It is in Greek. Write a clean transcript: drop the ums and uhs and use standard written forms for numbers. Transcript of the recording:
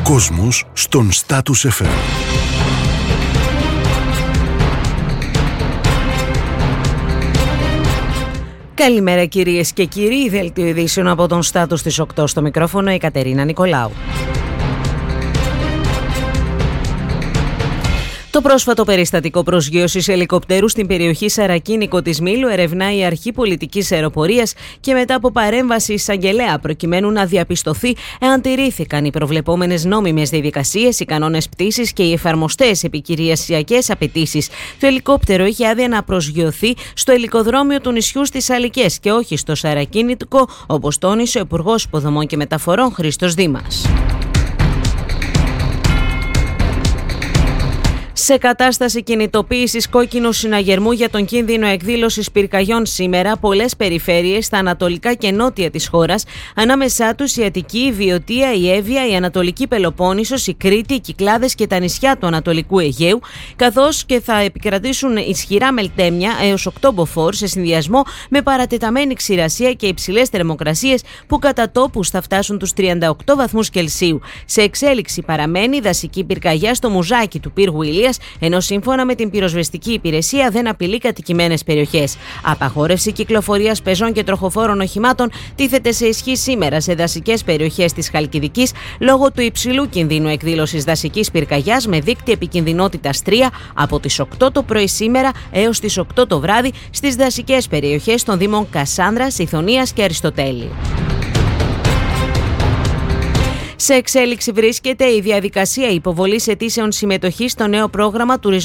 κόσμος στον Status FM. Καλημέρα κυρίες και κύριοι, δελτίο ειδήσεων από τον Status της 8 στο μικρόφωνο η Κατερίνα Νικολάου. Το πρόσφατο περιστατικό προσγείωσης ελικοπτέρου στην περιοχή Σαρακίνικο της Μήλου ερευνάει η Αρχή Πολιτικής Αεροπορίας και μετά από παρέμβαση εισαγγελέα προκειμένου να διαπιστωθεί εάν τηρήθηκαν οι προβλεπόμενες νόμιμες διαδικασίες, οι κανόνες πτήσης και οι εφαρμοστές επικυριασιακές απαιτήσεις. Το ελικόπτερο είχε άδεια να προσγειωθεί στο ελικοδρόμιο του νησιού στις Αλικές και όχι στο Σαρακίνικο, όπως τόνισε ο Υπουργός Υποδομών και Μεταφορών Χρήστος Δήμας. Σε κατάσταση κινητοποίησης κόκκινου συναγερμού για τον κίνδυνο εκδήλωσης πυρκαγιών σήμερα, πολλές περιφέρειες στα ανατολικά και νότια της χώρας, ανάμεσά τους η Αττική, η Βιωτία, η Εύβοια, η Ανατολική Πελοπόννησος, η Κρήτη, οι Κυκλάδες και τα νησιά του Ανατολικού Αιγαίου, καθώς και θα επικρατήσουν ισχυρά μελτέμια έως 8 μποφόρ σε συνδυασμό με παρατεταμένη ξηρασία και υψηλές θερμοκρασίες που κατά τόπους θα φτάσουν τους 38 βαθμούς Κελσίου. Σε εξέλιξη παραμένει η δασική πυρκαγιά στο Μουζάκι του πύργου Ηλίας, ενώ σύμφωνα με την πυροσβεστική υπηρεσία δεν απειλεί κατοικημένες περιοχές. Απαγόρευση κυκλοφορίας πεζών και τροχοφόρων οχημάτων τίθεται σε ισχύ σήμερα σε δασικές περιοχές της Χαλκιδικής λόγω του υψηλού κινδύνου εκδήλωσης δασικής πυρκαγιάς με δείκτη επικινδυνότητας 3 από τις 8 το πρωί σήμερα έως τις 8 το βράδυ στις δασικές περιοχές των δήμων Κασάνδρας, Ιθωνίας και Αριστοτέλη. Σε εξέλιξη βρίσκεται η διαδικασία υποβολής αιτήσεων συμμετοχής στο νέο πρόγραμμα τουρισμού